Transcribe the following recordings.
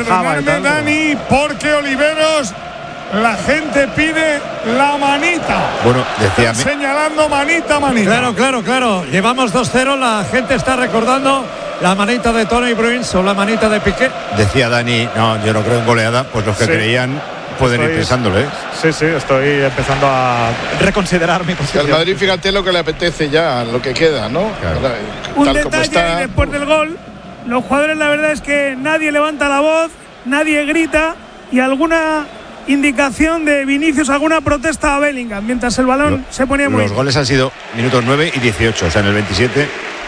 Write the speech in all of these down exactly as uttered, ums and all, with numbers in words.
bajaba y tal. Dani, porque Oliveros, la gente pide la manita. Bueno, decía. Están señalando manita, manita. Claro, claro, claro. Llevamos dos cero. La gente está recordando la manita de Tony Bruins o la manita de Piqué. Decía Dani, no, yo no creo en goleada. Pues los que sí. creían pueden estoy, ir pensándolo, ¿eh? Sí, sí, estoy empezando a reconsiderar mi posición. Al Madrid, fíjate lo que le apetece ya, lo que queda, ¿no? Claro. Tal Un como detalle está, y después del gol, los jugadores, la verdad es que nadie levanta la voz, nadie grita y alguna indicación de Vinicius, alguna protesta a Bellingham mientras el balón Lo, se ponía muy. Los goles han sido minutos nueve y dieciocho, o sea, en el veintisiete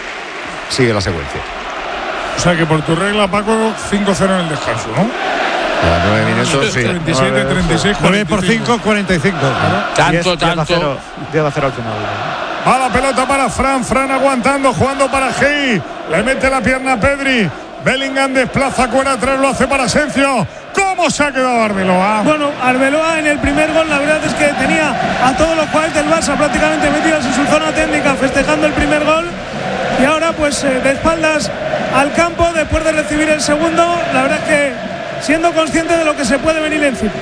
sigue la secuencia. O sea que por tu regla, Paco, cinco cero en el descanso, ¿no? A nueve minutos, sí. veintisiete, treinta y seis, nueve por cinco, cuarenta y cinco. Tanto, tanto. diez a cero al final. Va la pelota para Fran, Fran aguantando, jugando para Gei. Le mete la pierna a Pedri. Bellingham desplaza cuerda atrás, lo hace para Asensio. ¿Cómo se ha quedado Arbeloa? Bueno, Arbeloa en el primer gol, la verdad es que tenía a todos los jugadores del Barça prácticamente metidos en su zona técnica festejando el primer gol. Y ahora, pues, eh, de espaldas al campo, después de recibir el segundo, la verdad es que siendo consciente de lo que se puede venir encima.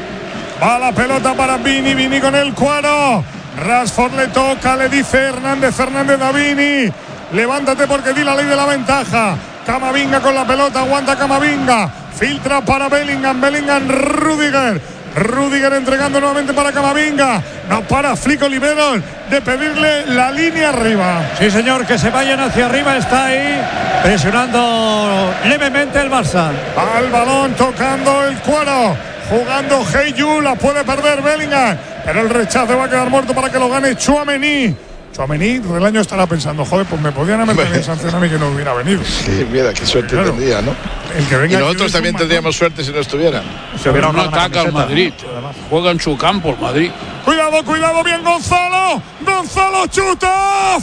Va la pelota para Vini, Vini con el cuadro. Rashford le toca, le dice Hernández, Hernández a Vini. Levántate porque di la ley de la ventaja. Camavinga con la pelota, aguanta Camavinga. Filtra para Bellingham, Bellingham, Rudiger. Rudiger entregando nuevamente para Camavinga. No para Flick Oliveros de pedirle la línea arriba. Sí, señor, que se vayan hacia arriba. Está ahí presionando levemente el Barça. Al balón tocando el cuero. Jugando Heyu, la puede perder Bellingham. Pero el rechazo va a quedar muerto para que lo gane Tchouaméni. Tchouaméni, el año estará pensando, joder, pues me podían haber tenido sanción a mí que no hubiera venido. Sí, mira, qué suerte claro. tendría, ¿no? El que venga y nosotros también tendríamos suerte si no estuvieran. Se hubiera no ataca al Madrid, juega en su campo el Madrid. Cuidado, cuidado, bien Gonzalo. Gonzalo chuta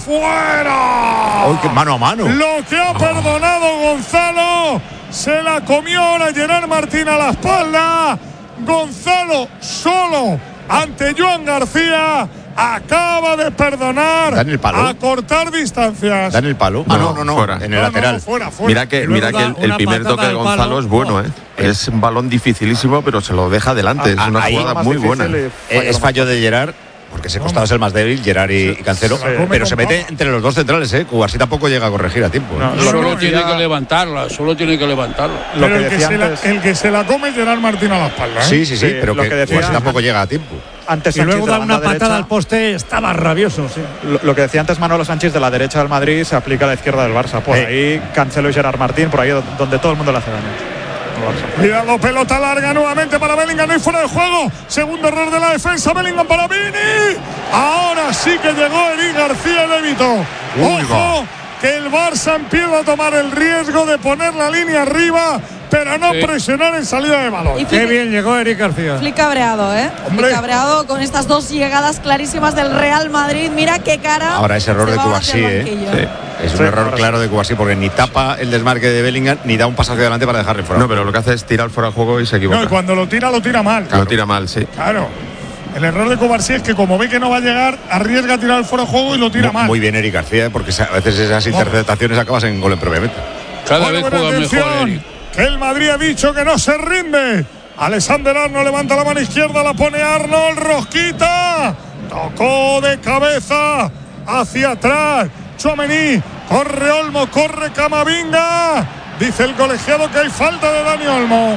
fuera. Oh, mano a mano. Lo que ha perdonado Gonzalo, se la comió ahora Gerard Martín a la espalda. Gonzalo solo ante Joan García. Acaba de perdonar, ¿Dan el palo? A cortar distancias. ¿Dan el palo? No, Ah, no, no, no, fuera. en el no, lateral. No, fuera, fuera. Mira que, mira que el, el primer toque de Gonzalo es bueno, ¿eh? Es un balón dificilísimo, pero se lo deja adelante. Ah, es una ahí jugada muy buena. Eh, es fallo de Gerard, porque ese costado es el más débil, Gerard y, y Cancelo, sí, pero se mete entre los dos centrales, ¿eh? Cubarsí tampoco llega a corregir a tiempo. No, ¿eh? solo no, tiene ya... que levantarla, solo tiene que levantarla. Pero Lo que el, que decía se la, antes... el que se la come es Gerard Martín a la espalda, ¿eh? Sí, sí, sí, Sí, pero lo que, que decía- Cubarsí tampoco llega a tiempo. Antes Y luego Sánchez de da la una banda patada derecha, al poste, estaba rabioso, sí. Lo, lo que decía antes Manolo Sánchez de la derecha del Madrid se aplica a la izquierda del Barça. Por Eh. ahí Cancelo y Gerard Martín, por ahí donde todo el mundo le hace daño. Cuidado, pelota larga nuevamente para Bellingham, no hay fuera de juego. Segundo error de la defensa, Bellingham para Vini. Ahora sí que llegó Eric García y evitó. Ojo, que el Barça empieza a tomar el riesgo de poner la línea arriba, pero no Sí. presionar en salida de balón. Y Qué Flick, bien llegó Eric García. Flick cabreado, ¿eh? Hombre. Flick cabreado con estas dos llegadas clarísimas del Real Madrid. Mira qué cara. Ahora ese error se de va Cubarsí, hacia el ¿eh? banquillo. Sí. Es un Sí, error ahora claro sí. de Cubarsí, porque ni tapa el desmarque de Bellingham ni da un paso hacia adelante para dejarle fuera. No, pero lo que hace es tirar fuera de juego y se equivoca. No, y cuando lo tira, lo tira mal. Lo tira mal, sí. Claro. El error de Cubarsí es que como ve que no va a llegar, arriesga a tirar el fuera de juego y lo tira Muy, mal. muy bien Eric García, ¿eh? Porque a veces esas interceptaciones acabas en gol en propia meta. Cada Bueno, vez buena juega atención, mejor Eric. que el Madrid ha dicho que no se rinde. Alexander Arnold levanta la mano izquierda, la pone Arnold, rosquita. Tocó de cabeza hacia atrás. Tchouaméni, corre Olmo, corre Camavinga. Dice el colegiado que hay falta de Dani Olmo.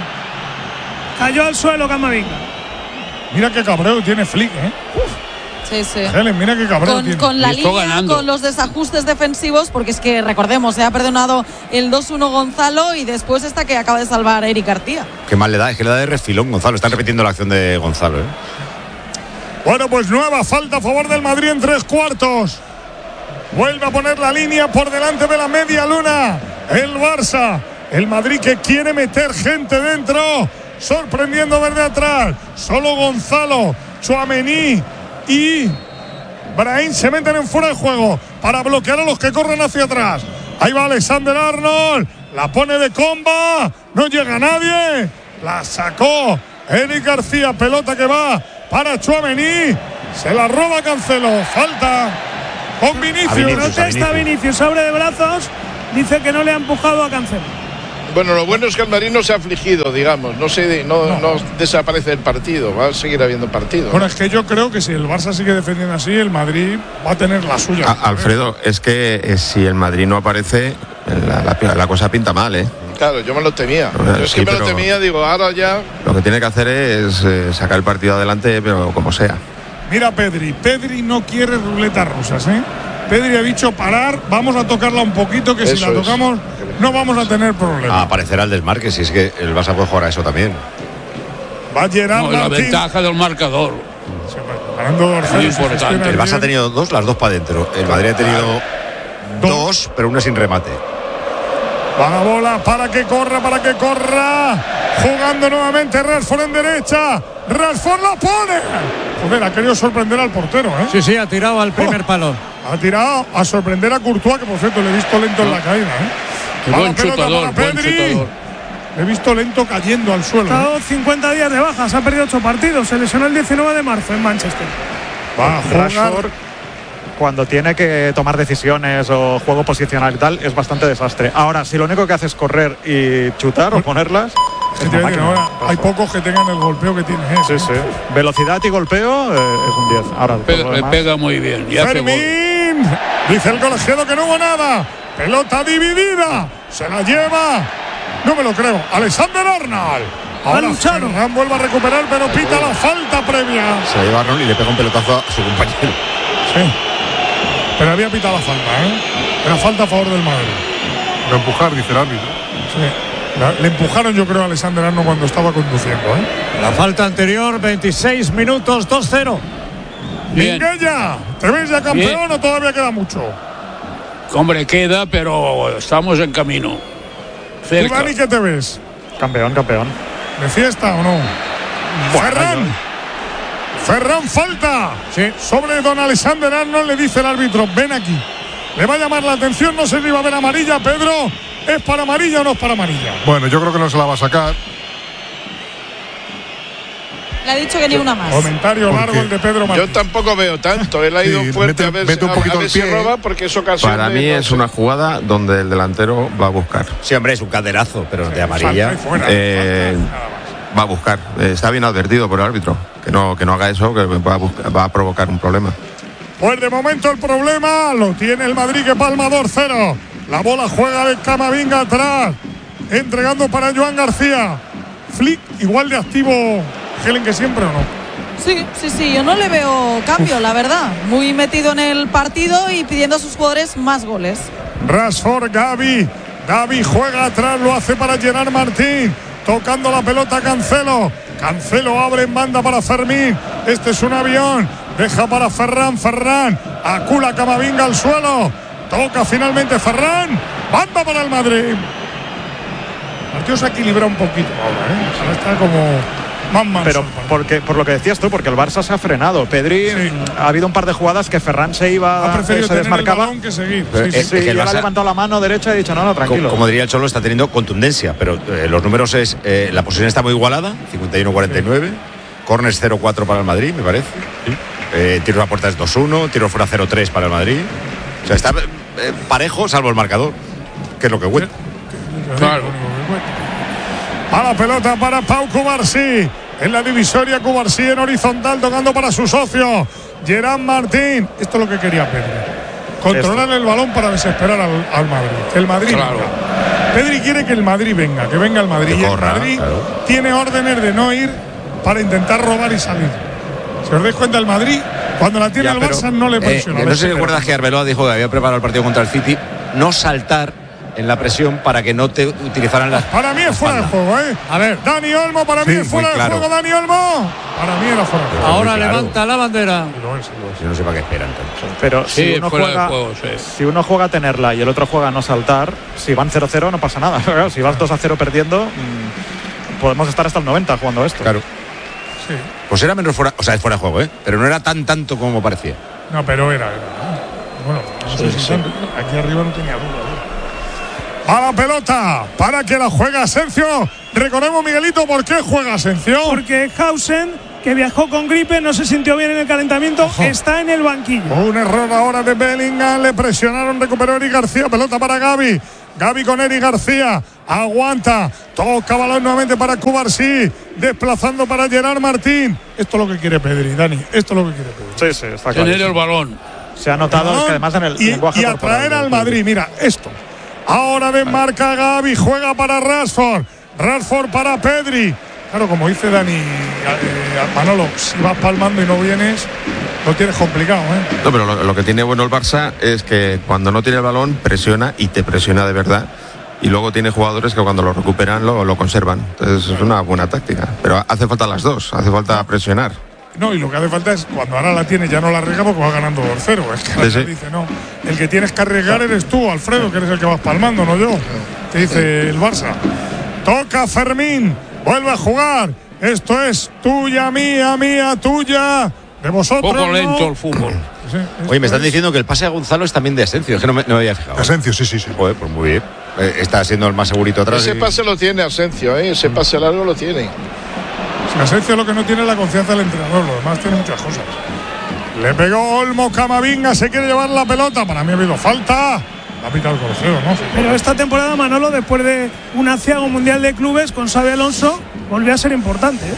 Cayó al suelo Camavinga. Mira qué cabreo tiene Flick, ¿eh? Sí, sí. Helen, mira qué cabreo Con, tiene. con la Y esto línea, ganando. con los desajustes defensivos, porque es que recordemos, se ha perdonado el dos uno Gonzalo y después esta que acaba de salvar a Eric García. Qué mal le da, es que le da de refilón Gonzalo. Están repitiendo la acción de Gonzalo, ¿eh? Bueno, pues nueva falta a favor del Madrid en tres cuartos. Vuelve a poner la línea por delante de la media luna. El Barça. El Madrid que quiere meter gente dentro. Sorprendiendo desde atrás. Solo Gonzalo, Tchouaméni y Brahim se meten en fuera de juego para bloquear a los que corren hacia atrás. Ahí va Alexander Arnold. La pone de comba. No llega nadie. La sacó Eric García. Pelota que va para Tchouaméni. Se la roba Cancelo. Falta con Vinicius. Vinicius, Protesta Vinicius. Vinicius, abre de brazos. Dice que no le ha empujado a Cancelo. Bueno, lo bueno es que el Madrid no se ha afligido, digamos, no se no, no. no desaparece del partido, va a seguir habiendo partido. Bueno, es que yo creo que si el Barça sigue defendiendo así, el Madrid va a tener la suya. A, Alfredo, es que eh, si el Madrid no aparece, la, la, la cosa pinta mal, ¿eh? Claro, yo me lo temía. Yo es sí, que me lo temía, digo, ahora ya. Lo que tiene que hacer es eh, sacar el partido adelante, pero como sea. Mira Pedri, Pedri no quiere ruletas rusas, ¿eh? Pedri ha dicho parar, vamos a tocarla un poquito, que eso si la tocamos es. no vamos a tener problemas. A aparecerá el desmarque, si es que el Barça puede jugar a eso también. Va a Gerard no, Martín. La ventaja del marcador. Sí, ganando dos muy importante. El Barça ha tenido dos, las dos para adentro. El Madrid ha tenido dos, dos, pero una sin remate. Va la bola para que corra, para que corra. Jugando nuevamente Rashford en derecha. Rashford la pone. Joder, ha querido sorprender al portero, ¿eh? Sí, sí, ha tirado al primer oh, palo. Ha tirado a sorprender a Courtois, que por cierto le he visto lento en la caída, ¿eh? Buen chutador, buen chutador. Le he visto lento cayendo al suelo. Ha estado cincuenta días de bajas, ha perdido ocho partidos. Se lesionó el diecinueve de marzo en Manchester. Va a jugar. Rashford, cuando tiene que tomar decisiones o juego posicional y tal, es bastante desastre. Ahora, si lo único que hace es correr y chutar o ponerlas, es una máquina, ahora hay pocos que tengan el golpeo que tiene ese. Sí, sí. Velocidad y golpeo eh, es un diez. Ahora, Pe le pega muy bien. Y Fermín, dice el colegiado que no hubo nada. Pelota dividida, se la lleva. No me lo creo. Alexander Arnold. Ahora Ferran vuelve a recuperar, pero pita la falta previa. Se la lleva Arnold y le pega un pelotazo a su compañero. Sí. Pero había pitado la falta, ¿eh? Era falta a favor del Madrid. De empujar, dice el árbitro. Sí. La, le empujaron, yo creo, a Alexander Arnold cuando estaba conduciendo, ¿eh? La falta anterior, veintiséis minutos, dos cero. Minguella, ¿te ves ya campeón Bien. o todavía queda mucho? Hombre, queda, pero estamos en camino. ¿Tú, Dani, qué te ves? Campeón, campeón. ¿De fiesta o no? Bueno, Ferran. Ferran falta. Sí. Sobre don Alexander Arnold, le dice el árbitro, ven aquí. Le va a llamar la atención, no sé si va a ver amarilla, Pedro. ¿Es para amarilla o no es para amarilla? Bueno, yo creo que no se la va a sacar. Le ha dicho que ni una más. Comentario largo el de Pedro Martín. Yo tampoco veo tanto. Él ha ido sí, fuerte mete, a ver, mete un poquito a, a ver si roba, porque es ocasión. Para de, mí no es sé. una jugada donde el delantero va a buscar. Sí, hombre, es un calderazo, pero sí, de amarilla. Fuera, eh, va a buscar. Eh, está bien advertido por el árbitro. Que no, que no haga eso, que va a, buscar, va a provocar un problema. Pues de momento el problema lo tiene el Madrid, que palma dos cero. La bola juega de Camavinga atrás, entregando para Joan García. Flick igual de activo, Helen, que siempre, ¿o no? Sí, sí, sí, yo no le veo cambio, la verdad. Muy metido en el partido y pidiendo a sus jugadores más goles. Rashford, Gavi. Gavi juega atrás, lo hace para Gerard Martín. Tocando la pelota Cancelo. Cancelo abre en banda para Fermín. Este es un avión. Deja para Ferran. Ferran acula Camavinga al suelo. Toca finalmente Ferran. Banda para el Madrid. El partido se equilibra un poquito ahora, ¿eh? Ahora está como más manso. Pero porque, por lo que decías tú, porque el Barça se ha frenado. Pedri, sí. ha habido un par de jugadas que Ferran se iba, ha preferido se tener desmarcaba. el balón que seguir. Pero sí, es, sí. es que y él Barça, ha levantado la mano derecha y ha dicho, no, no, tranquilo. Como, como diría el Cholo, está teniendo contundencia, pero eh, los números es, eh, la posición está muy igualada, cincuenta y uno a cuarenta y nueve. Sí. Corners cero cuatro para el Madrid, me parece. Sí. Eh, tiro a puerta es dos uno, tiro fuera cero tres para el Madrid. O sea, está eh, parejo, salvo el marcador, que es lo que cuenta. Claro. A la pelota para Pau Cubarsí. En la divisoria, Cubarsí en horizontal, tocando para su socio Gerard Martín. Esto es lo que quería Pedri. Controlar Esto. el balón para desesperar al, al Madrid. Que el Madrid claro. venga. Pedri quiere que el Madrid venga, que venga el Madrid. Que corra, y el Madrid claro. tiene órdenes de no ir para intentar robar y salir. Si os dais cuenta, el Madrid, cuando la tiene ya, el Barça, no le presiona. Eh, no sé si recuerdas que Arbeloa dijo que había preparado el partido contra el City, no saltar en la presión para que no te utilizaran las. Para mí es fuera de juego, ¿eh? A ver, Dani Olmo, para sí, mí es fuera de claro. juego, Dani Olmo. Para mí era fuera de juego. Ahora levanta claro. la bandera. Yo no sé para qué esperan entonces. Pero sí, si, uno fuera juega, de juego, sí. si uno juega a tenerla y el otro juega a no saltar, si van cero cero no pasa nada. Si vas dos a cero perdiendo, mmm, podemos estar hasta el noventa jugando esto. Claro. Sí. Pues era menos fuera, o sea, es fuera de juego, ¿eh? Pero no era tan tanto como parecía. No, pero era, era. Bueno, no sé sí, si sí. Tanto, aquí arriba no tenía duda. A la pelota, para que la juega Asensio. Recordemos, Miguelito, ¿por qué juega Asensio? Porque Hausen, que viajó con gripe, no se sintió bien en el calentamiento, Ojo. está en el banquillo. Un error ahora de Bellingham, le presionaron, recuperó Eric García, pelota para Gavi. Gavi con Eric García, Aguanta. Toca balón nuevamente para Cubarsí. Desplazando para Gerard Martín. Esto es lo que quiere Pedri, Dani. Esto es lo que quiere Pedri. Sí, sí, está claro. Tener el balón. Se ha notado es que además en el y, lenguaje y atraer corporal, al Madrid. Mira, esto. Ahora desmarca Gavi. Juega para Rashford. Rashford para Pedri. Claro, como dice Dani, eh, Manolo, si vas palmando y no vienes, lo tienes complicado, ¿eh? No, pero lo, lo que tiene bueno el Barça es que cuando no tiene el balón presiona y te presiona de verdad. Y luego tiene jugadores que cuando lo recuperan lo, lo conservan. Entonces es una buena táctica. Pero hace falta las dos, hace falta presionar. No, y lo que hace falta es, cuando ahora la tiene, ya no la arriesga porque va ganando dos cero. Es que Sí, sí. dice, no, el que tienes que arriesgar eres tú, Alfredo, que eres el que vas palmando, no yo. Te dice el Barça. Toca Fermín, vuelve a jugar. Esto es tuya, mía, mía, tuya. De vosotros. Poco lento no. el fútbol. Sí, Oye, me están es. diciendo que el pase a Gonzalo es también de Asensio. Es que no me, no me había fijado. Asensio, sí, sí, sí. Joder, pues muy bien. Eh, está siendo el más segurito atrás. Ese y- pase lo tiene Asensio, ¿eh? Ese pase largo lo tiene. Asensio lo que no tiene es la confianza del entrenador, lo demás tiene muchas cosas. Le pegó Olmo, Camavinga, se quiere llevar la pelota. Para mí ha habido falta. La pita el Corceo, ¿no? Pero esta temporada, Manolo, después de un aciago mundial de clubes con Xabi Alonso, volvió a ser importante, ¿eh?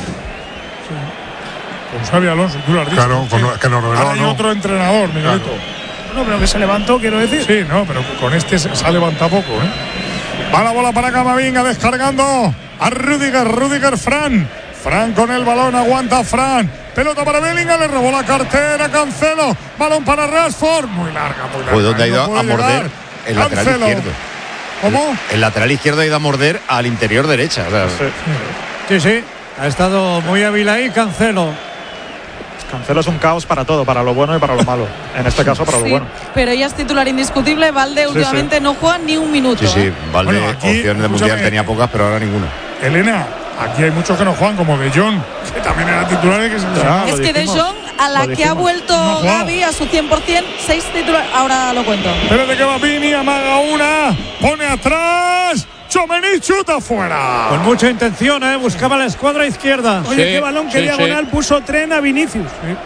Con Xabi Alonso, tú lo has dicho. Claro, con, que nos reveló, Ahora hay ¿no? otro entrenador, Miguelito. No, pero que se levantó, quiero decir. Sí, no, pero con este se, se ha levantado poco, ¿eh? Va la bola para Camavinga, descargando a Rüdiger, Rüdiger Fran. Fran con el balón, aguanta Fran. Pelota para Bellingham, le robó la cartera, Cancelo. Balón para Rashford, muy larga, muy larga. Pues donde ha no ido puede a morder llegar. el lateral Cancelo. izquierdo. ¿Cómo? El lateral izquierdo ha ido a morder al interior derecha. O sea, Sí, sí. Ha estado muy hábil ahí Cancelo. Cancelo es un caos para todo, para lo bueno y para lo malo. En este caso, para Sí, lo bueno. pero ella es titular indiscutible. Valde Sí, últimamente no juega ni un minuto. sí, sí. ¿eh? Valde, Bueno, aquí, opciones de mundial escúchame, tenía pocas, pero ahora ninguna. Elena, aquí hay muchos que no juegan, como De Jong, que también era titular y que se Ah, lesionó. Es lo que De dijimos, Jong, a la lo que ha dijimos. vuelto No ha jugado. Gavi a su cien por ciento, seis titulares. Ahora lo cuento. Espérate que va Vini, amaga una, pone atrás. Tchouaméni chuta fuera. Con mucha intención, ¿eh? Buscaba la escuadra izquierda. Oye, Sí, qué balón, qué sí, diagonal sí. puso Tren a Vinicius.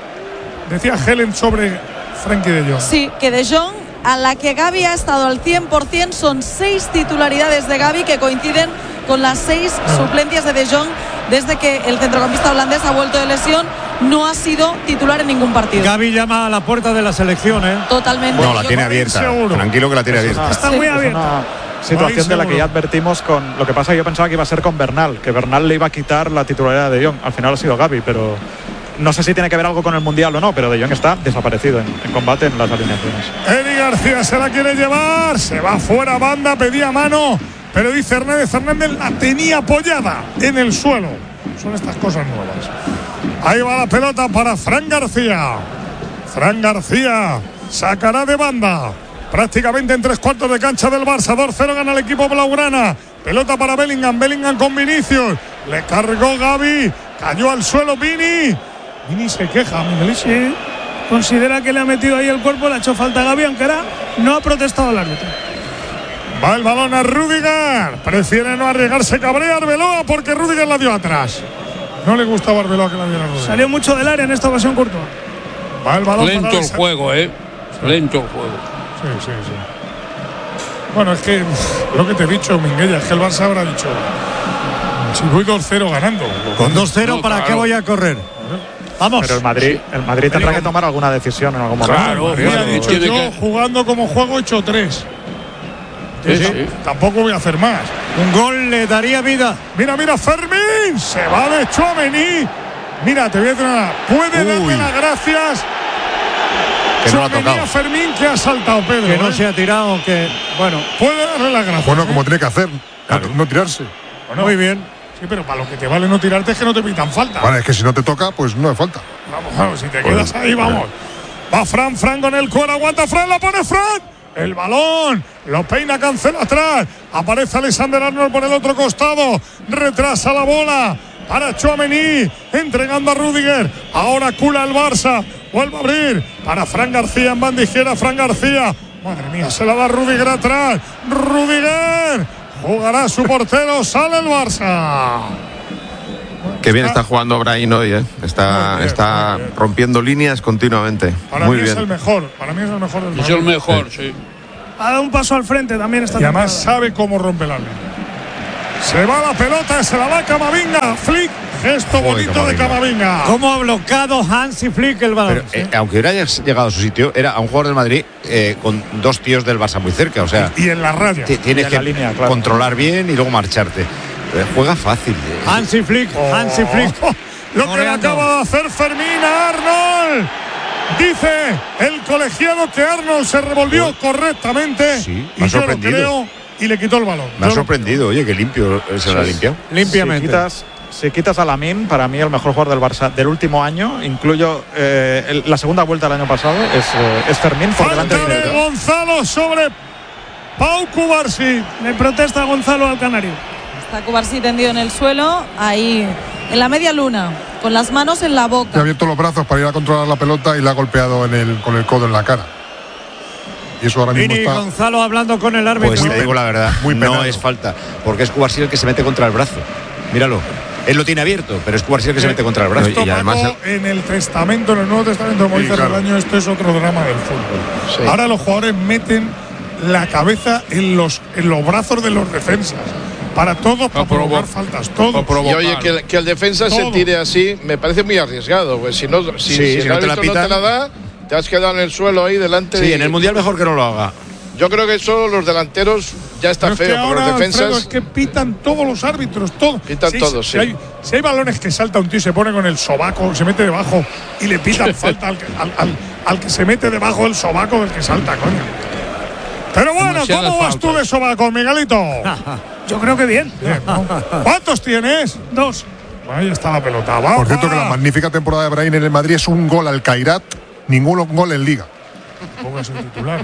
Decía Helen sobre Frenkie de Jong. Sí, que De Jong, a la que Gavi ha estado al cien por ciento, son seis titularidades de Gavi que coinciden con las seis suplencias de De Jong desde que el centrocampista holandés ha vuelto de lesión. No ha sido titular en ningún partido. Gavi llama a la puerta de la selección, ¿eh? Totalmente. No, la Yo tiene creo- abierta. seguro. Tranquilo que la tiene abierta. Está Sí, muy es abierto. Una situación de la que seguro. ya advertimos con lo que pasa. Yo pensaba que iba a ser con Bernal, que Bernal le iba a quitar la titularidad de De Jong. Al final ha sido Gavi, pero no sé si tiene que ver algo con el mundial o no, pero De Jong está desaparecido en, en combate en las alineaciones. Eri García se la quiere llevar, se va fuera banda, pedía mano, pero dice Hernández Hernández la tenía apoyada en el suelo. Son estas cosas nuevas. Ahí va la pelota para Fran García. Fran García sacará de banda. Prácticamente en tres cuartos de cancha del Barça. dos cero gana el equipo blaugrana. Pelota para Bellingham. Bellingham con Vinicius. Le cargó Gavi. Cayó al suelo Vini. Vini se queja, Miguelito. Sí, considera que le ha metido ahí el cuerpo, le ha hecho falta a Gavi, aunque ahora no ha protestado el árbitro. Va el balón a Rüdiger. Prefiere no arriesgarse, cabrea Arbeloa porque Rüdiger la dio atrás. No le gustaba a Arbeloa que la diera Rüdiger. Salió mucho del área en esta ocasión, Courtois. Va el balón Lento para el juego, ¿eh? Lento el juego. Sí, sí, sí. Bueno, es que uf, lo que te he dicho, Minguella, es que el Barça habrá dicho: si voy dos cero ganando. Con dos cero, No, ¿para claro. qué voy a correr? Vamos. Pero el Madrid, el Madrid tendrá que tomar alguna decisión en algún momento. Claro, Madrid ha claro, dicho: tiene yo que- jugando como juego he hecho tres. Sí, sí. Tampoco voy a hacer más. Un gol le daría vida. Mira, mira, Fermín. Se va de Tchouaméni. Mira, te voy a decir nada. Puede darle Uy. las gracias. Que no lo ha Tchouaméni tocado. a Fermín, que ha saltado Pedro. Que no ¿eh? se ha tirado, que. Bueno, Puede darle las gracias. Bueno, ¿eh? como tiene que hacer, no tirarse. Bueno, muy bien. Sí, pero para lo que te vale no tirarte es que no te pitan falta. Vale, es que si no te toca, pues no hace falta. Vamos, vamos, si te quedas ahí, vamos. Va Fran, Fran con el cuero, aguanta Fran, la pone Fran. El balón, lo peina, Cancela atrás. Aparece Alexander Arnold por el otro costado. Retrasa la bola para Tchouaméni, entregando a Rüdiger. Ahora cula el Barça. Vuelve a abrir para Fran García en banda izquierda. Fran García. Madre mía, se la da Rüdiger atrás. Rüdiger. Jugará su portero, sale el Barça. Qué bien está jugando Brahim hoy, ¿eh? Está, Muy bien, está muy bien. rompiendo líneas continuamente. Para Muy mí bien. es el mejor. Para mí es el mejor del Es Madrid. el mejor, sí. Ha dado un paso al frente también esta Y además temporada. sabe cómo rompe la línea. Se va la pelota, se la da Camavinga. Flick, gesto Joder, bonito Camavinga. de Camavinga. ¿Cómo ha bloqueado Hansi Flick el balón? Pero, eh, aunque hubiera llegado a su sitio, era a un jugador del Madrid eh, con dos tíos del Barça muy cerca. O sea, Y en la raya. ti- tienes en que la línea, claro. controlar bien y luego marcharte. Eh, juega fácil. eh. Hansi Flick, Hansi Flick. Oh, lo que le Moreando. acaba de hacer Fermín a Arnold. Dice el colegiado que Arnold se revolvió correctamente. Sí, me y ha yo lo sorprendido. creo y le quitó el balón. Me ha Yo lo- sorprendido, oye, que limpio eh, se lo ha limpiado. Limpiamente. Si quitas, si quitas a Lamine, para mí el mejor jugador del Barça del último año, incluyo eh, el- la segunda vuelta del año pasado, es, eh, es Fermín por delante Falta de de Gonzalo sobre Pau Cubarsí. Le protesta Gonzalo al canario. Está Cubarsí tendido en el suelo, ahí en la media luna, con las manos en la Se ha boca. abierto los brazos para ir a controlar la pelota y le ha golpeado en el, con el codo en la cara. Y eso ahora mismo Vini está. Gonzalo hablando con el árbitro. Pues te digo la verdad, muy no penado. es falta, porque es Cubarsí el que se mete contra el brazo. Míralo. Él lo tiene abierto, pero es Cubarsí el que se mete contra el brazo. Esto, y además Paco, en el testamento, en el Nuevo Testamento de Moisés Sí, claro. Relaño, esto es otro drama del fútbol. Sí. Ahora los jugadores meten la cabeza en los, en los brazos de los defensas. Para todos, para provo- provocar faltas, todos. para Y oye, que, el- que el defensa se Todo. tire así, me parece muy arriesgado. Pues si no, si, Sí, si si el no te la árbitro no te pitan. la da, te has quedado en el suelo ahí delante. Sí, de- en el Mundial mejor que no lo haga. Yo creo que solo los delanteros ya está Pero es feo, que pero ahora, los defensas. Alfredo, es que pitan todos los árbitros, todos. Pitan Si- todos, si sí. Hay, si hay balones que salta un tío y se pone con el sobaco, se mete debajo y le pitan falta al que, al, al- al que se mete debajo del sobaco del que salta, coño. Pero bueno, Demasiadas ¿cómo vas tú faltas. de sobaco, Miguelito? Yo creo que bien. Bien, ¿no? ¿Cuántos tienes? Dos. Ahí está la pelota. Va, Por cierto, va. que la magnífica temporada de Brahim en el Madrid es un gol al Kairat, ningún gol en Liga. Póngase el titular.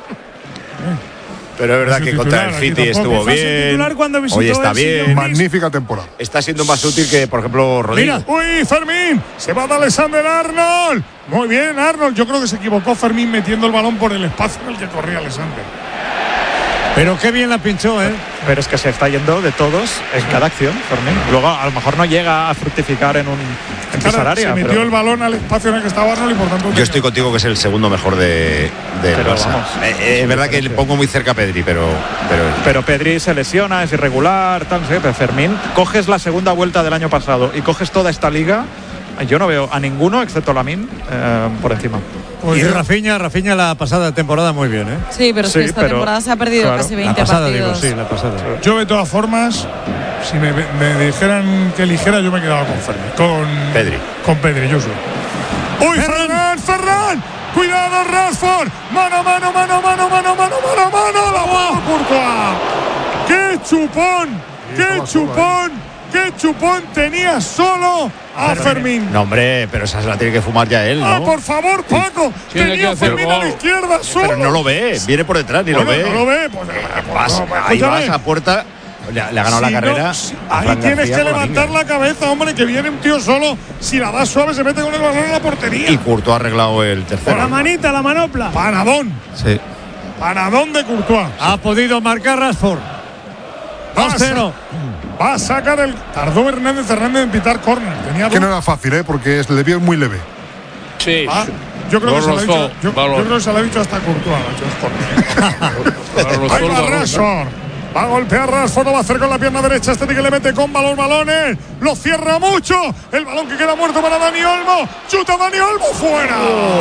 Pero es verdad Es que el contra el titular, aquí City tampoco. estuvo Fue su bien. titular cuando visitó Hoy está el sillón. bien. Magnífica temporada. Está siendo más útil que, por ejemplo, Rodrigo. Mira. Uy, Fermín, se va de Alexander Arnold. Muy bien, Arnold. Yo creo que se equivocó Fermín metiendo el balón por el espacio en el que corría Alexander. Pero qué bien la pinchó, ¿eh? pero es que se está yendo de todos en cada acción, Fermín. Luego a lo mejor no llega a fructificar en un en pisar Claro, área, se metió pero- el balón al espacio en el que estaba Arnold y por tanto. Yo estoy contigo que es el segundo mejor de, del Pero Barça. vamos, Eh, eh, es verdad que le pongo muy cerca a Pedri, pero, pero Pero Pedri se lesiona, es irregular, tal, no sé, pero Fermín, coges la segunda vuelta del año pasado y coges toda esta liga, yo no veo a ninguno, excepto Lamine, eh, por encima. Pues y yo- Rafinha, Rafinha la pasada temporada muy bien, ¿eh? Sí, pero es Sí, que esta pero- temporada se ha perdido claro. casi La veinte pasada, partidos. digo, sí, la pasada. Yo de todas formas, si me, me dijeran que eligiera, yo me quedaba con Fermín. Con Pedri. Con Pedri, yo soy. ¡Uy, Ferran! ¡Ferran! ¡Cuidado, Rashford! ¡Mano, mano, mano, mano, mano, mano, mano, mano! ¡La mano, Courtois! ¡Qué chupón! ¡Qué chupón! ¡Qué chupón tenía solo a Fermín! no, hombre, pero esa se la tiene que fumar ya él, ¡Ah, ¿no? por favor, Paco! Tiene Tenía que a hacer Fermín a la gol. izquierda solo. Pero no lo ve, viene por detrás ni Bueno, lo ve. no lo ve. Pues, eh, pues, Vas, no, pues, ahí vas escúchame. a puerta, le, le ha ganado Si la no, carrera. si- a ahí Fran tienes García que con levantar Vinga. la cabeza, hombre, que viene un tío solo. Si la das suave, se mete con el balón en la portería. Y Courtois ha arreglado el tercero. La manita, la manopla. Panadón. Sí. Panadón de Courtois. Ha podido marcar Rashford. dos cero. Va a sacar el. Tardó Hernández Hernández en pitar córner. Tenía Que no dos. era fácil, ¿eh? Porque es, le vio muy leve. Sí. Ah, yo creo que Lo se lo ha rozó, dicho. Yo, balón. yo creo que se lo ha dicho hasta Courtois. ha dicho, es córner. Lo rozó Ahí el va balón. Rashford. Va a golpear Rashford, lo va a hacer con la pierna derecha. Este que le mete con balón, balones. Lo cierra mucho. El balón que queda muerto para Dani Olmo. Chuta Dani Olmo fuera.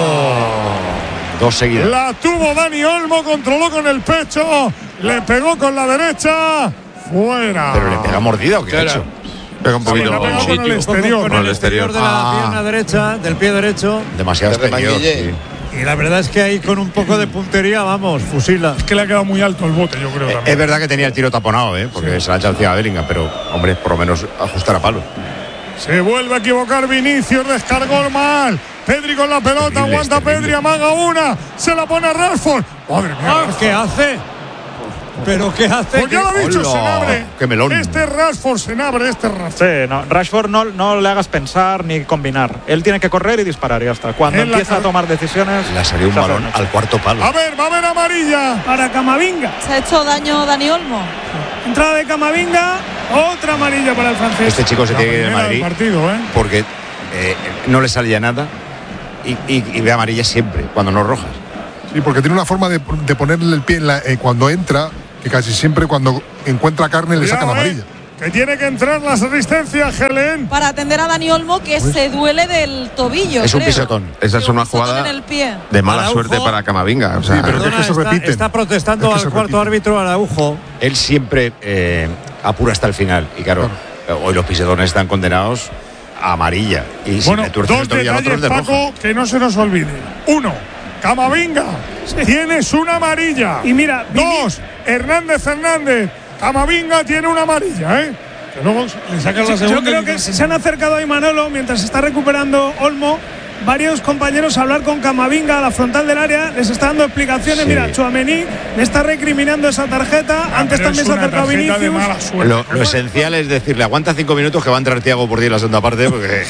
Dos seguidas. La tuvo Dani Olmo, controló con el pecho. Le pegó con la derecha. Fuera. Pero le pega mordida o qué ha Claro. hecho. Pega un Le poquito. ha pegado con el sitio. exterior. Con Con el el exterior exterior. de la Ah. pierna derecha, del pie derecho. Demasiado De exterior. remanguillé. sí. Y la verdad es que ahí con un poco de puntería, vamos, fusila. Es que le ha quedado muy alto el bote, yo creo. Eh, también. Es verdad que tenía el tiro taponado, ¿eh? Porque se la ha echado encima a Bellingham, pero, hombre, por lo menos ajustar a palo. Se vuelve a equivocar Vinicius, descargó mal. Pedri con la pelota, Terrible, aguanta es terrible. Pedri, amaga una, se la pone a Rashford. Madre mía, Ah, Rashford. ¿qué hace? ¿Pero qué hace? Pues ya lo he dicho, Hola, Senabre. qué melón. Este Rashford, Senabre, este Rashford. Sí, no, Rashford no, no le hagas pensar ni combinar. Él tiene que correr y disparar y ya está. Cuando En la empieza a cabe- tomar decisiones. Le ha salido un se hace balón mucho. al cuarto palo. A ver, va a haber amarilla. Para Camavinga. Se ha hecho daño Dani Olmo. Entrada de Camavinga. Otra amarilla para el francés. Este chico se La tiene que ir de primera del Madrid partido, ¿eh? porque eh, no le salía nada y, y, y ve amarilla siempre, cuando no rojas. Sí, porque tiene una forma de, de ponerle el pie en la- eh, cuando entra, que casi siempre cuando encuentra carne le sacan Cuidado, amarilla. eh. que tiene que entrar las asistencias, Helen. Para atender a Dani Olmo, que Uy. se duele del tobillo. Es un creo. pisotón. Esa es Sí, un una pisotón jugada en el pie. de mala Araujo. suerte para Camavinga. O sea, Sí, pero Perdona, es que se está, repiten. está protestando Es que al se cuarto repiten. árbitro Araujo. Él siempre eh, apura hasta el final. Y claro, hoy los pisetones están condenados a amarilla. Y si Bueno, le tuerces el dos tobillo al otro es detalles, de roja. Paco, que no se nos olvide. Uno, Camavinga, tienes una amarilla. Y mira, Dos, Hernández Hernández, Camavinga tiene una amarilla, ¿eh? Que luego le sacan la yo segunda. creo que se han acercado a Manolo mientras se está recuperando Olmo. Varios compañeros a hablar con Camavinga a la frontal del área, les está dando explicaciones. Sí. Mira, Tchouaméni le está recriminando esa tarjeta. Ah, Antes pero también es se ha una acercado tarjeta de Vinicius. mala suerte. Lo, lo esencial es decirle, aguanta cinco minutos que va a entrar Thiago por diez en la segunda parte, porque.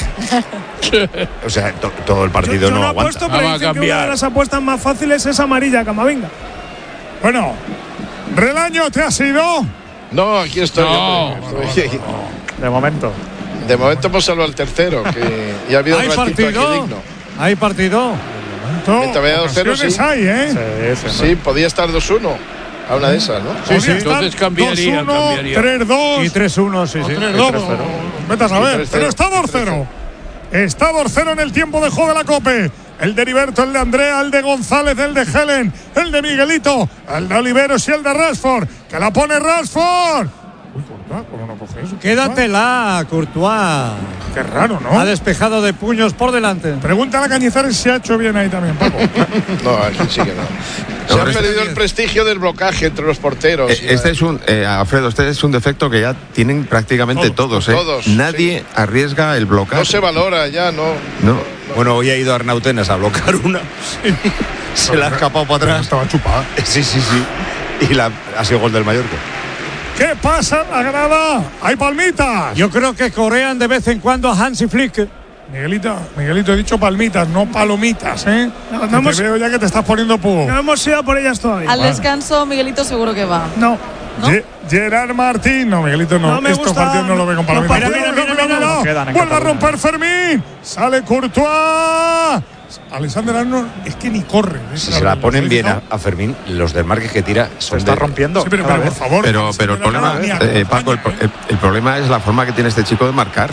o sea, to- todo el Yo, partido yo no no aguanta. apuesto, pero Ah, va a dicen que una cambiar. de las apuestas más fáciles es amarilla, Camavinga. Bueno, Relaño, ¿te has ido? No, aquí estoy. No, hombre, estoy- De momento. De momento hemos salvado al tercero, que ya ha habido un ¿Hay ratito aquí partido? digno. ¿Hay partido? Todo, Te había dado cero, ocasiones sí. hay, ¿eh? Sí, sí, Sí, podía estar dos uno a una de esas, ¿no? Podría sí, estar entonces cambiaría, dos uno, cambiaría. tres dos. Y tres uno, sí, sí. tres dos, vete a saber. tres cero. Pero está dos cero. Está dos cero en el tiempo de juego de la Cope. El de Heriberto, el de Andrea, el de González, el de Helen, el de Miguelito, el de Oliveros y el de Rashford. Que la pone Rashford. Uy, Courtois, ¿cómo no coge eso? Quédatela, Courtois. Qué raro, ¿no? Ha despejado de puños por delante. Pregúntale a Cañizares si ha hecho bien ahí también, Paco. No, aquí sí que no. Se No, ha este- perdido el prestigio del blocaje entre los porteros. Eh, Este es un, eh, Alfredo, este es un defecto que ya tienen prácticamente Todos, todos. ¿eh? todos, Nadie arriesga el bloqueo. No se valora ya, no. No. Bueno, hoy ha ido Arnautenas a bloquear una. Se la ha escapado para atrás. Estaba chupada. Sí, sí, sí. Y la, ha sido gol del Mallorca. ¿Qué pasa en la grada? Hay palmitas. Yo creo que corean de vez en cuando a Hansi Flick. Miguelito, Miguelito, he dicho palmitas, no palomitas, ¿eh? No, Que no hemos- te veo ya que te estás poniendo pugo. No hemos ido por ellas todavía. Al descanso, Miguelito seguro que va. No. ¿no? Ge- Gerard Martín, no, Miguelito no. No me Estos gusta. partidos no lo ve con No, palomitas. mira, Cuidado, mira, cuidado, mira, cuidado. mira. Quedan en Vuelve a Cataluña. romper Fermín. Sale Courtois. Alexander Arnold es que ni corre. ¿eh? Si se la ponen bien a, ¿no? a Fermín, los desmarques que tira Se son está de- rompiendo. Sí, pero, cada pero por vez. favor. Pero, que se pero el le da problema, la mía, eh, Paco, el, acompaña, el- el problema es la forma que tiene este chico de marcar.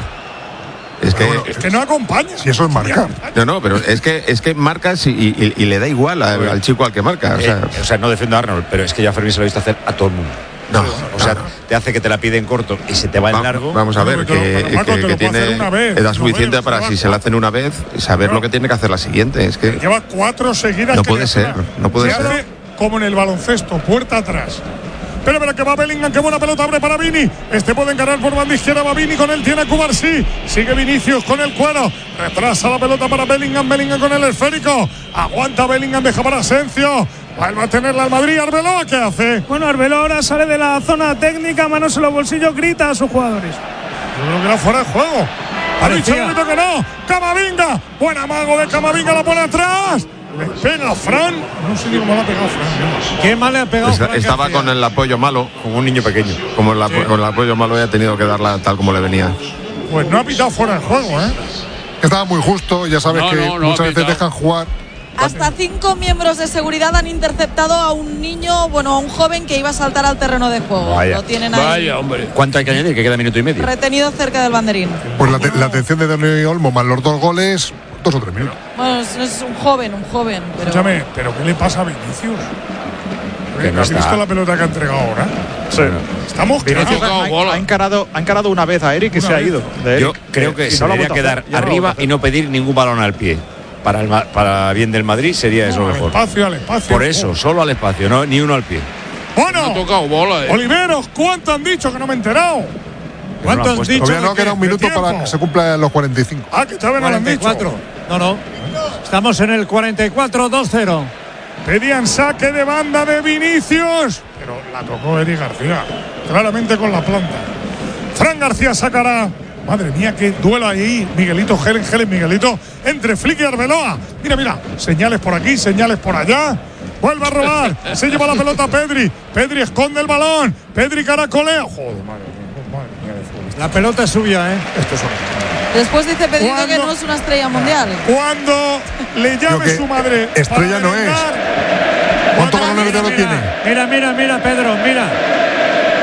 Es que, Bueno, es que no acompaña. Si eso es marcar. no, no, pero es que es que marcas y, y- y le da igual a- al chico al que marca. O Eh, sea, o sea, no defiendo a Arnold, pero es que ya Fermín se lo ha visto hacer a todo el mundo. no, O sea, te hace que te la pide en corto y se te va en Va- largo. Vamos a ver, Pero, que, pero, Paco, que- te lo que puedo tiene hacer una vez, edad no suficiente veo, para se si va. se la hacen una vez saber No. lo que tiene que hacer la siguiente. Es que Lleva cuatro seguidas. No que puede le ser, hacen. no puede Se ser. hace como en el baloncesto, puerta atrás. Pero, pero que va Bellingham, qué buena pelota abre para Vini. Este puede encarar por banda izquierda, va Vini con él, tiene a Cubarsí. Sigue Vinicius con el cuero. Retrasa la pelota para Bellingham, Bellingham con el esférico. Aguanta Bellingham, deja para Asencio. Vuelve a tenerla al Madrid, Arbeloa, ¿qué hace? Bueno, Arbeloa ahora sale de la zona técnica, manos en los bolsillos, grita a sus jugadores. Yo creo que era fuera de juego. Ha dicho Parecía. el árbitro que no. Camavinga. Buen amago de Camavinga, la pone atrás. Le pega a Fran. No sé ni cómo le ha pegado Fran. ¿Qué mal le ha pegado? Esta- Fran estaba García? con el apoyo malo, Como un niño pequeño. como el, apo- con el apoyo malo ya ha tenido que darla tal como le venía. Pues no ha pitado fuera de juego, ¿eh? Estaba muy justo, ya sabes No, que no, no muchas ha veces pitado. dejan jugar. Hasta cinco miembros de seguridad han interceptado a un niño, bueno, a un joven que iba a saltar al terreno de juego. Vaya. Lo tienen ahí Vaya, hombre. ¿Cuánto hay que añadir? Que queda minuto y medio. retenido cerca del banderín. Pues la, te- la atención de Dani Olmo más los dos goles, dos o tres minutos. Bueno, es, es un joven, un joven. Pero Escúchame, ¿pero qué le pasa a Vinicius? Que no ¿Has está. visto la pelota que ha entregado ahora? Sí. Estamos Vinicius claros. tocado ha, bola. ha encarado, ha encarado una vez a Eric y Una se ha vez. ido. de Yo Eric. creo que Y se no lo ha debería vuelto a quedar hacer, ya no lo ha arriba vuelto a y no pedir ningún balón al pie. Para el ma- para bien del Madrid sería eso Al mejor. espacio, al espacio. Por eso, solo al espacio, no ni uno al pie. No ha Bueno, tocado bola, eh. Oliveros, ¿cuánto han dicho que no me he enterado? ¿Cuánto No lo han has puesto. dicho? Todavía no de queda qué? un minuto tiempo? para que se cumplan los cuarenta y cinco. Ah, que todavía no lo han dicho. cuarenta y cuatro. No, no. Estamos en el cuarenta y cuatro, dos cero. Pedían saque de banda de Vinicius, pero la tocó Eric García, claramente con la planta. Fran García sacará. Madre mía, qué duelo ahí. Miguelito, Helen, Helen, Miguelito. Entre Flick y Arbeloa. Mira, mira. Señales por aquí, señales por allá. Vuelve a robar. Se lleva la pelota Pedri. Pedri esconde el balón. Pedri caracolea. Joder, madre mía. Madre mía de fútbol. La pelota es suya, ¿eh? Esto es después dice Pedrito que ¿Cuándo? no es una estrella mundial. Cuando le Creo llame que su madre. estrella para no es. merendar, ¿Cuántos cuando- balones de oro tiene? Mira, mira, mira, Pedro, mira.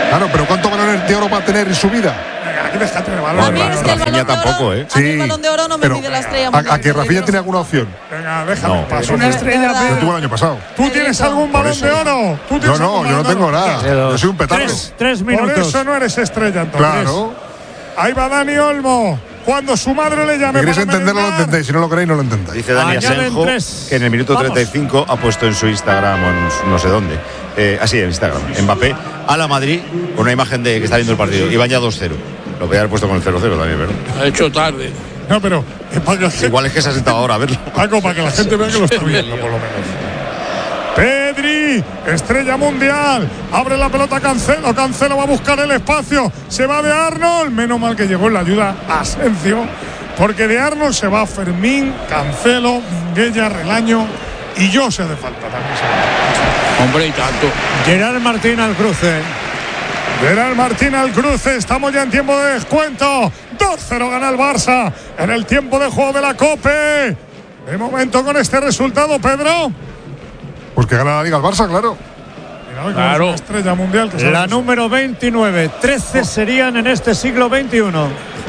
Claro, pero ¿cuántos balones de oro va a tener en su vida? Venga, aquí déjate de A balón. mí es que el balón de tampoco, oro, ¿eh? a mí el balón de oro no me pero pide la estrella ¿A, mundial. a que Rafinha tiene alguna opción? Venga, déjame No, paso. Una estrella, verdad. Lo Pedro. tuvo el año pasado. ¿Tú tienes algún Por balón eso. de oro? ¿Tú Yo tienes no, algún yo no balón de tengo oro? nada. Yo soy un petardo. Tres, tres Por minutos. eso no eres estrella, entonces. Claro. Ahí va Dani Olmo. Cuando su madre le Si llame queréis para entenderlo, lo merendar. entendéis. Si no lo queréis, no lo entendáis. Dice Dani Añaden Asenjo tres. que en el minuto Vamos. treinta y cinco ha puesto en su Instagram o en su- no sé dónde. Eh, así en Instagram. Mbappé a la Madrid con una imagen de que está viendo el partido. Y van ya dos cero. Lo podía haber puesto con el cero cero también, ¿verdad? Ha hecho tarde. No, pero es para que la gente, Igual es que se ha sentado ahora a verlo. Paco, para que la gente vea que lo está viendo, por lo menos. Pedri, estrella mundial. Abre la pelota Cancelo. Cancelo va a buscar el espacio. Se va de Arnold. Menos mal que llegó en la ayuda a Asensio. Porque de Arnold se va Fermín, Cancelo, Minguella, Relaño y yo se hace falta también. se va. Hombre, y tanto. Gerard Martín al cruce. Gerard Martín al cruce, estamos ya en tiempo de descuento. dos cero gana el Barça en el tiempo de juego de la COPE. De momento con este resultado, Pedro. Pues que gana la Liga el Barça, claro. Mira, hoy con Claro. esa estrella mundial que La sabes- número veintinueve. trece serían en este siglo veintiuno.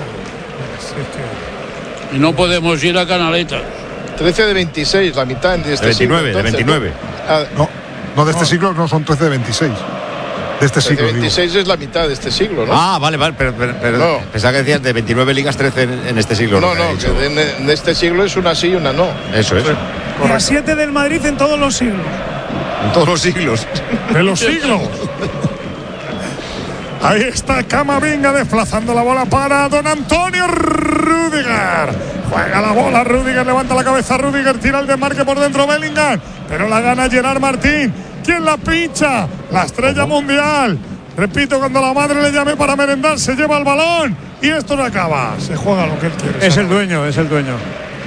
Y no podemos ir a Canaletas. trece de veintiséis, la mitad de este De veintinueve, siglo, de entonces, veintinueve. ¿no? Ah, No, no de este siglo, no son trece de veintiséis. De este trece de siglo, digo. veintiséis es la mitad de este siglo, ¿no? Ah, vale, vale. Pero, pero- pero No. pensaba que decías de veintinueve ligas, trece en, en este siglo. no, lo que ha no, dicho. que en, en este siglo es una sí y una no. Eso es. Y a siete del Madrid en todos los siglos. En todos los siglos. de los siglos. Ahí está Camavinga desplazando la bola para don Antonio Rüdiger. Juega la bola, Rüdiger levanta la cabeza, Rüdiger tira el desmarque por dentro Bellingham, pero la gana Gerard Martín. ¿Quién la pincha? La estrella mundial. Repito, cuando la madre le llame para merendar, se lleva el balón y esto no acaba. Se juega lo que él quiere. Es se el acaba. dueño, es el dueño.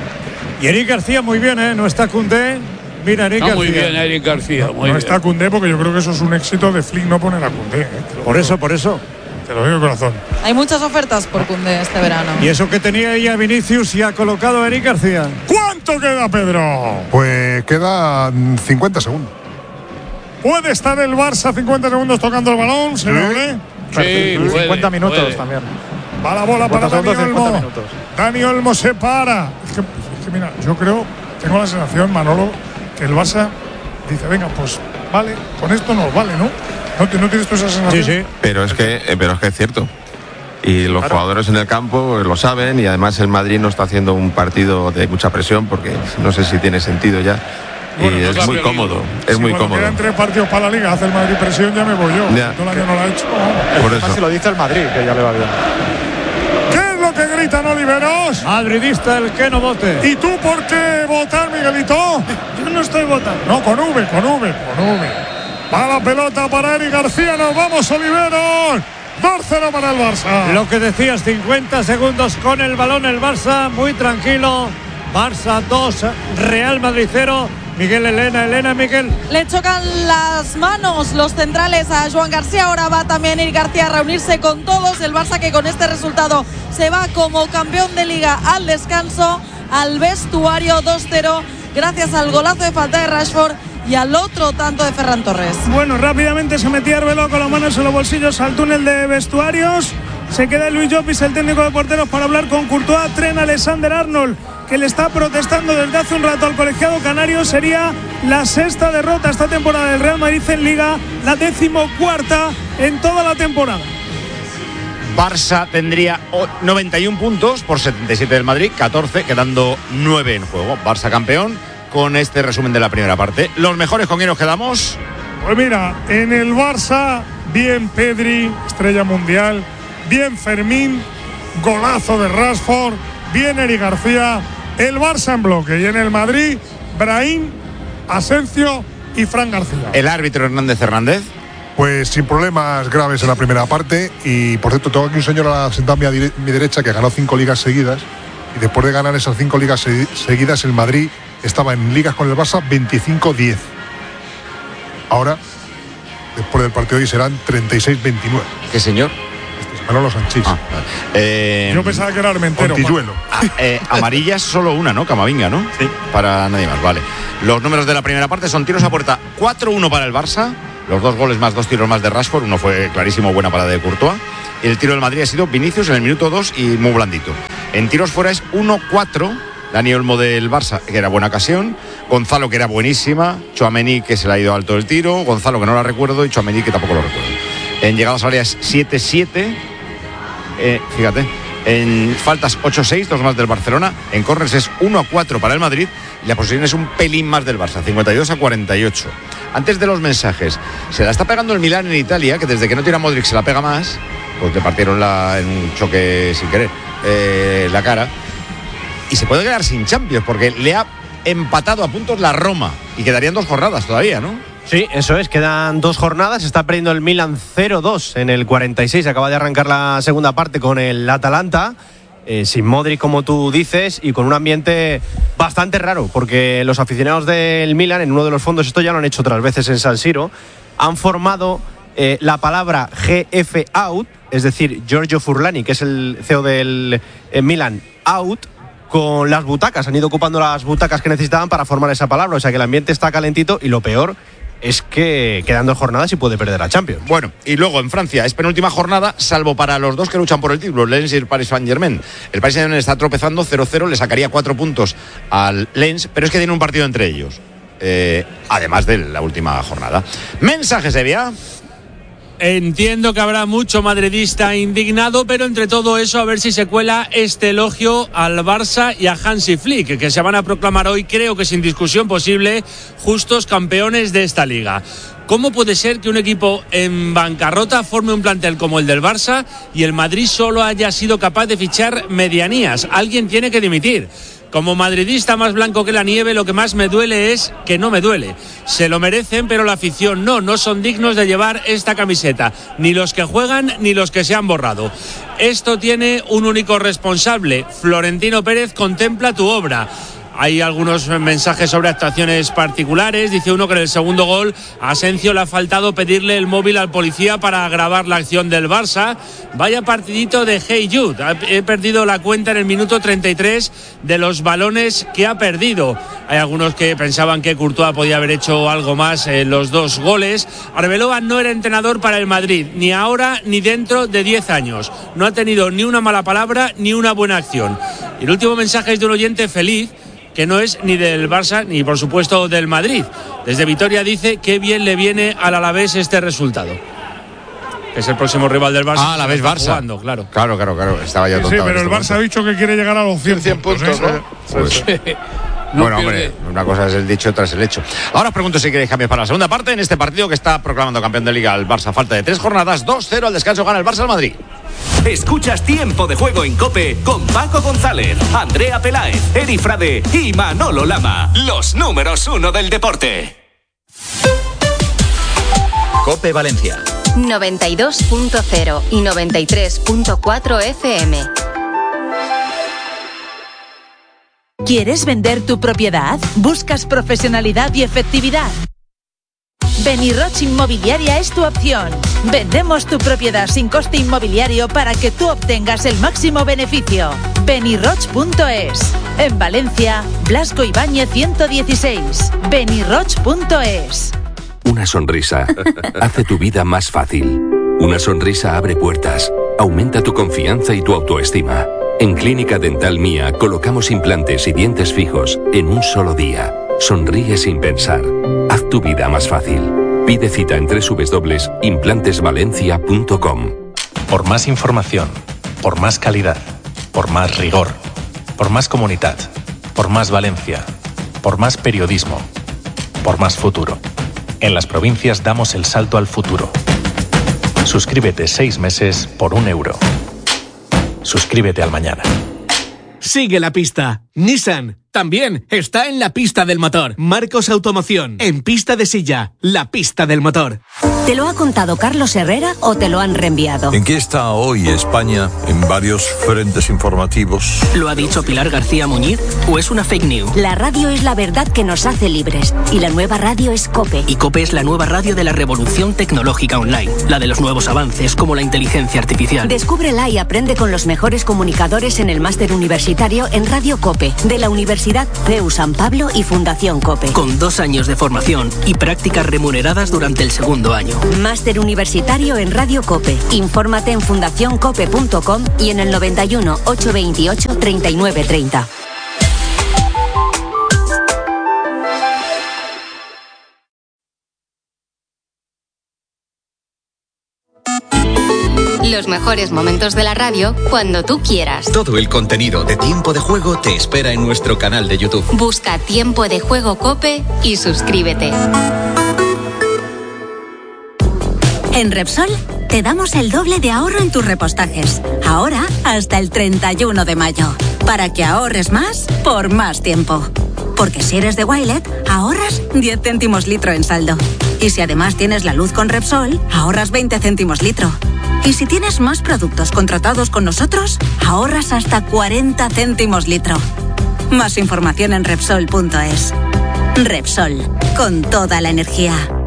Y Eric García muy bien, ¿eh? No está Koundé. Mira, Eric Está muy García. bien, Eric García. Muy No bien. está Koundé porque yo creo que eso es un éxito de Flick no poner a Koundé. ¿eh? Te lo Por digo- eso, por eso. Te lo digo de corazón. Hay muchas ofertas por Koundé este verano. Y eso que tenía ella Vinicius y ha colocado a Eric García. ¿Cuánto queda, Pedro? Pues quedan cincuenta segundos. ¿Puede estar el Barça cincuenta segundos tocando el balón? ¿Se lo ve? Sí, puede, cincuenta minutos puede. también. Va la bola para cincuenta Dani segundos, cincuenta Olmo. minutos. Dani Olmo se para. Es que, es que mira, yo creo, tengo la sensación, Manolo, que el Barça dice, venga, pues vale, con esto nos vale, ¿no? ¿No, te- no tienes tú esa sensación? Sí, sí. Pero es que, eh, pero es que es cierto. Y los jugadores en el campo lo saben y además el Madrid no está haciendo un partido de mucha presión porque no sé si tiene sentido ya. Bueno, y no es da muy peligro. cómodo, es Sí, muy cuando cómodo. quedan tres partidos para la Liga, hace el Madrid presión, ya me voy yo. Ya. Todo el año no lo ha hecho. Por Más si eso. lo dice el Madrid, que ya le va bien. ¿Qué es lo que gritan, Oliveros? Madridista el que no vote. ¿Y tú por qué votar, Miguelito? Yo no estoy votando. No, con V, con V, con V. Va la pelota para Eric García, nos vamos, Oliveros. dos cero para el Barça. Lo que decías, cincuenta segundos con el balón el Barça, muy tranquilo. Barça dos, Real Madrid cero. Miguel Elena, Elena, Miguel. Le chocan las manos los centrales a Joan García. Ahora va también Eric García a reunirse con todos. El Barça que con este resultado se va como campeón de Liga al descanso, al vestuario dos cero, gracias al golazo de falta de Rashford y al otro tanto de Ferran Torres. Bueno, rápidamente se metía Arbeloa con las manos en los bolsillos al túnel de vestuarios. Se queda Luis Llopis, el técnico de porteros, para hablar con Courtois. Tren Alexander-Arnold, que le está protestando desde hace un rato al colegiado canario. Sería la sexta derrota esta temporada del Real Madrid en Liga, la decimocuarta en toda la temporada. Barça tendría o- noventa y uno puntos por setenta y siete del Madrid, catorce, quedando nueve en juego. Barça campeón con este resumen de la primera parte. ¿Los mejores con quién nos quedamos? Pues mira, en el Barça, bien Pedri, estrella mundial, bien Fermín, golazo de Rashford, bien Eric García, el Barça en bloque. Y en el Madrid, Brahim, Asensio y Fran García. El árbitro Hernández Hernández. Pues sin problemas graves en la primera parte. Y por cierto, tengo aquí un señor sentado a mi, dire- mi derecha que ganó cinco ligas seguidas. Y después de ganar esas cinco ligas se- seguidas, el Madrid estaba en ligas con el Barça veinticinco diez. Ahora, después del partido de hoy, serán treinta y seis veintinueve. ¿Qué señor? Manolo Sanchís. Ah, vale. Eh, Yo pensaba que era Armentero. Montilluelo. ah, eh, amarillas solo una, ¿no? Camavinga, ¿no? Sí. Para nadie más, vale. Los números de la primera parte son tiros a puerta cuatro uno para el Barça, Los dos goles más dos tiros más de Rashford, uno fue clarísimo, buena parada de Courtois. Y el tiro del Madrid ha sido Vinicius en el minuto dos y muy blandito. En tiros fuera es uno cuatro. Dani Olmo del Barça, que era buena ocasión. Gonzalo, que era buenísima. Tchouaméni, que se le ha ido alto el tiro. Gonzalo, que no la recuerdo. Y Tchouaméni, que tampoco lo recuerdo. En llegadas al área es siete siete. Eh, fíjate. En faltas ocho seis, dos más del Barcelona. En córners es uno a cuatro para el Madrid. Y la posesión es un pelín más del Barça, cincuenta y dos a cuarenta y ocho. Antes de los mensajes, se la está pegando el Milán en Italia, que desde que no tiene a Modric se la pega más. Pues le partieron la, en un choque sin querer eh, la cara. Y se puede quedar sin Champions, porque le ha empatado a puntos la Roma. Y quedarían dos jornadas todavía, ¿no? Sí, eso es, quedan dos jornadas, está perdiendo el Milan cero dos en el cuarenta y seis, acaba de arrancar la segunda parte con el Atalanta, eh, sin Modric como tú dices, y con un ambiente bastante raro, porque los aficionados del Milan, en uno de los fondos, esto ya lo han hecho otras veces en San Siro, han formado eh, la palabra G F out, es decir, Giorgio Furlani, que es el C E O del eh, Milan, out, con las butacas, han ido ocupando las butacas que necesitaban para formar esa palabra, o sea que el ambiente está calentito y lo peor es que quedan dos jornadas y puede perder a Champions. Bueno, y luego en Francia es penúltima jornada, salvo para los dos que luchan por el título, Lens y el Paris Saint-Germain. El Paris Saint-Germain está tropezando cero cero, le sacaría cuatro puntos al Lens, pero es que tiene un partido entre ellos, eh, además de la última jornada. Mensajes, Evia. Entiendo que habrá mucho madridista indignado, pero entre todo eso a ver si se cuela este elogio al Barça y a Hansi Flick, que se van a proclamar hoy, creo que sin discusión posible, justos campeones de esta liga. ¿Cómo puede ser que un equipo en bancarrota forme un plantel como el del Barça y el Madrid solo haya sido capaz de fichar medianías? Alguien tiene que dimitir. Como madridista más blanco que la nieve, lo que más me duele es que no me duele. Se lo merecen, pero la afición no, no son dignos de llevar esta camiseta. Ni los que juegan, ni los que se han borrado. Esto tiene un único responsable. Florentino Pérez, contempla tu obra. Hay algunos mensajes sobre actuaciones particulares. Dice uno que en el segundo gol a Asensio le ha faltado pedirle el móvil al policía para grabar la acción del Barça. Vaya partidito de Hey Jude. He perdido la cuenta en el minuto treinta y tres de los balones que ha perdido. Hay algunos que pensaban que Courtois podía haber hecho algo más en los dos goles. Arbeloa no era entrenador para el Madrid, ni ahora ni dentro de diez años. No ha tenido ni una mala palabra ni una buena acción. Y el último mensaje es de un oyente feliz, que no es ni del Barça ni por supuesto del Madrid. Desde Vitoria dice que bien le viene al Alavés este resultado, que es el próximo rival del Barça. Ah, Alavés Barça. Jugando, claro. Claro, claro, claro. Estaba ya sí, tontado. sí, pero el Barça momento. ha dicho que quiere llegar a los cien, cien puntos, puntos, ¿no? ¿eh? Pues, Sí, sí. No bueno, pierde. hombre, una cosa es el dicho, otra es el hecho. Ahora os pregunto si queréis cambios para la segunda parte en este partido que está proclamando campeón de Liga el Barça. Falta de tres jornadas, dos cero al descanso, gana el Barça al Madrid. Escuchas Tiempo de Juego en COPE con Paco González, Andrea Peláez, Eri Frade y Manolo Lama. Los números uno del deporte. COPE Valencia noventa y dos punto cero y noventa y tres punto cuatro F M. ¿Quieres vender tu propiedad? ¿Buscas profesionalidad y efectividad? Beniroch Inmobiliaria es tu opción. Vendemos tu propiedad sin coste inmobiliario para que tú obtengas el máximo beneficio. Beniroch punto es. En Valencia, Blasco Ibáñez ciento dieciséis. Beniroch punto es. Una sonrisa hace tu vida más fácil. Una sonrisa abre puertas, aumenta tu confianza y tu autoestima. En Clínica Dental Mía colocamos implantes y dientes fijos en un solo día. Sonríe sin pensar. Haz tu vida más fácil. Pide cita en doble u doble u doble u punto implantes valencia punto com. Por más información, por más calidad, por más rigor, por más comunidad, por más Valencia, por más periodismo, por más futuro. En las provincias damos el salto al futuro. Suscríbete seis meses por un euro. Suscríbete al mañana. Sigue la pista. Nissan también está en la pista del motor. Marcos Automoción, en pista de silla, la pista del motor. ¿Te lo ha contado Carlos Herrera o te lo han reenviado? ¿En qué está hoy España en varios frentes informativos? ¿Lo ha dicho Pilar García Muñiz o es una fake news? La radio es la verdad que nos hace libres y la nueva radio es COPE. Y COPE es la nueva radio de la revolución tecnológica online, la de los nuevos avances como la inteligencia artificial. Descúbrela y aprende con los mejores comunicadores en el máster universitario en Radio COPE de la Universidad Universidad C E U San Pablo y Fundación COPE. Con dos años de formación y prácticas remuneradas durante el segundo año. Máster universitario en Radio COPE. Infórmate en fundación cope punto com y en el noventa y uno, ochocientos veintiocho, treinta y nueve treinta. Los mejores momentos de la radio cuando tú quieras. Todo el contenido de Tiempo de Juego te espera en nuestro canal de YouTube. Busca Tiempo de Juego COPE y suscríbete. En Repsol te damos el doble de ahorro en tus repostajes. Ahora hasta el treinta y uno de mayo. Para que ahorres más por más tiempo. Porque si eres de Wilet, ahorras diez céntimos litro en saldo. Y si además tienes la luz con Repsol, ahorras veinte céntimos litro. Y si tienes más productos contratados con nosotros, ahorras hasta cuarenta céntimos litro. Más información en Repsol punto es. Repsol, con toda la energía.